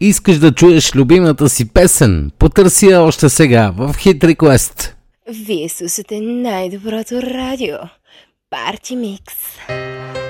Искаш да чуеш любимата си песен? Потърси я още сега в Hit Request. Вие слушате най-доброто радио. Парти Микс.